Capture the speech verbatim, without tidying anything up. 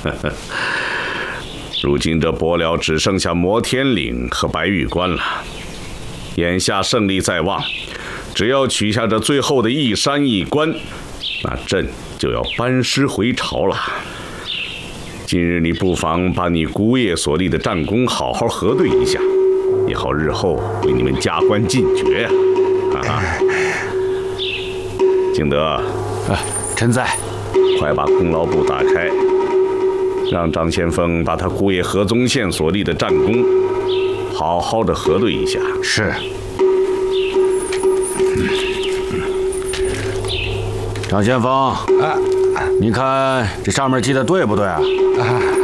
如今这伯辽只剩下摩天岭和白玉关了，眼下胜利在望，只要取下这最后的一山一关，那朕就要班师回朝了。今日你不妨把你姑爷所立的战功好好核对一下，也好日后为你们加官进爵呀！哈哈。景德， 啊，臣在。 快把功劳簿打开，让张先锋把他姑爷何宗宪所立的战功好好的核对一下。 是。张先锋，啊，你看这上面记的对不对啊？ 啊。